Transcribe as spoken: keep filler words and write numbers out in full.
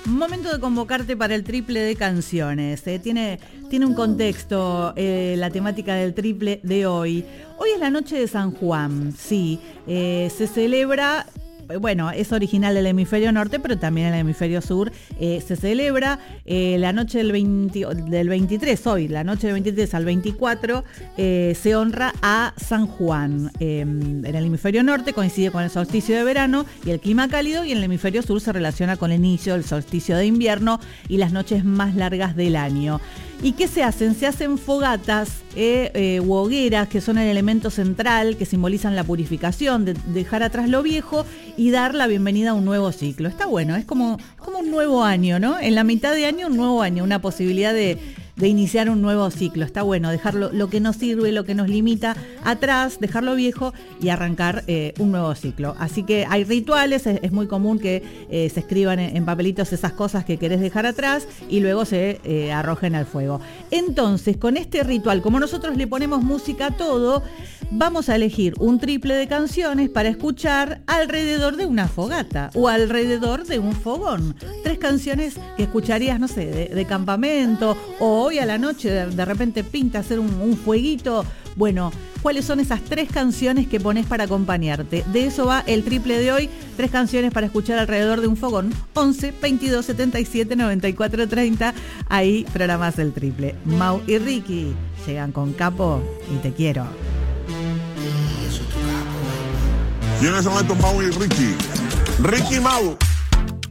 Momento de convocarte para el triple de canciones. ¿eh? Tiene, tiene un contexto eh, la temática del triple de hoy. Hoy es la noche de San Juan, sí. Eh, se celebra... Bueno, es original del hemisferio norte, pero también en el hemisferio sur eh, se celebra eh, la noche del, veinte, del veintitrés, hoy, la noche del veintitrés al veinticuatro, eh, se honra a San Juan. Eh, en el hemisferio norte coincide con el solsticio de verano y el clima cálido, y en el hemisferio sur se relaciona con el inicio del solsticio de invierno y las noches más largas del año. ¿Y qué se hacen? Se hacen fogatas eh, eh, u hogueras, que son el elemento central, que simbolizan la purificación, de dejar atrás lo viejo y dar la bienvenida a un nuevo ciclo. Está bueno, es como, como un nuevo año, ¿no? En la mitad de año, un nuevo año, una posibilidad de, de iniciar un nuevo ciclo. Está bueno, dejar lo, lo que nos sirve, lo que nos limita atrás, dejar lo viejo y arrancar eh, un nuevo ciclo. Así que hay rituales, es, es muy común que eh, se escriban en, en papelitos esas cosas que querés dejar atrás y luego se eh, arrojen al fuego. Entonces, con este ritual, como nosotros le ponemos música a todo, vamos a elegir un triple de canciones para escuchar alrededor de una fogata o alrededor de un fogón. Tres canciones que escucharías, no sé, de, de campamento, o hoy a la noche de, de repente pinta hacer un, un fueguito. Bueno, ¿cuáles son esas tres canciones que pones para acompañarte? De eso va el triple de hoy. Tres canciones para escuchar alrededor de un fogón. once, veintidós, setenta y siete, noventa y cuatro, treinta. Ahí programás el triple. Mau y Ricky llegan con Capo y Te Quiero. ¿Quiénes son estos Mau y Ricky? Ricky y Mau.